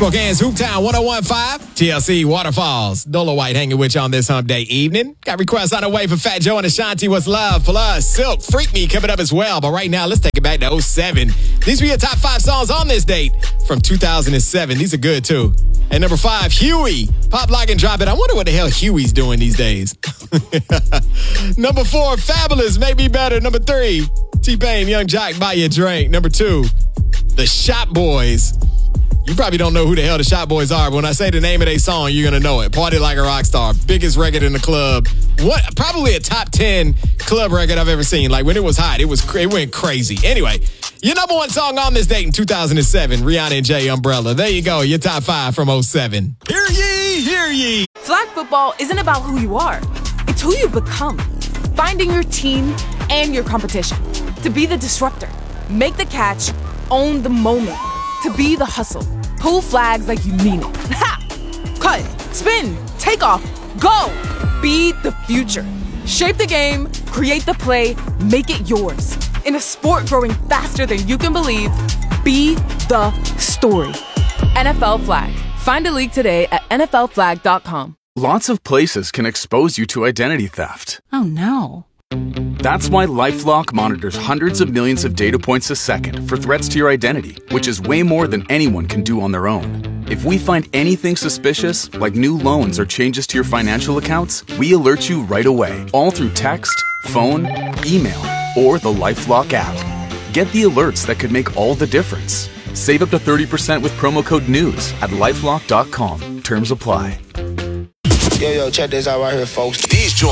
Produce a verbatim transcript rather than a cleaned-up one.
Spokane's Hooptown one oh one point five, T L C Waterfalls. Dolo White hanging with you on this hump day evening. Got requests on the way for Fat Joe and Ashanti. What's love? Plus, Silk, Freak Me coming up as well. But right now, let's take it back to oh seven. These were your top five songs on this date from two thousand seven. These are good, too. At number five, Huey. Pop, Lock, and Drop It. I wonder what the hell Huey's doing these days. Number four, Fabulous. Make Me Better. Number three, T-Pain, Young Jock, Buy You a Drink. Number two, The Shop Boys. You probably don't know who the hell the Shop Boys are, but when I say the name of their song, you're going to know it. Party Like a Rock Star. Biggest record in the club. What? Probably a top ten club record I've ever seen. Like, when it was hot, it was it went crazy. Anyway, your number one song on this date in two thousand seven, Rihanna and Jay, Umbrella. There you go, your top five from oh seven. Hear ye, hear ye. Flag football isn't about who you are. It's who you become. Finding your team and your competition. To be the disruptor. Make the catch. Own the moment. To be the hustle. Pull flags like you mean it. Ha! Cut. Spin. Take off. Go. Be the future. Shape the game. Create the play. Make it yours. In a sport growing faster than you can believe, be the story. N F L Flag. Find a league today at N F L flag dot com. Lots of places can expose you to identity theft. Oh no. That's why LifeLock monitors hundreds of millions of data points a second for threats to your identity, which is way more than anyone can do on their own. If we find anything suspicious, like new loans or changes to your financial accounts, we alert you right away, all through text, phone, email, or the LifeLock app. Get the alerts that could make all the difference. Save up to thirty percent with promo code NEWS at lifelock dot com. Terms apply. Yo, yo, check this out right here, folks. These joints